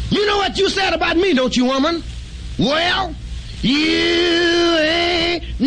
You know what you said about me, don't you, woman? Well, you ain't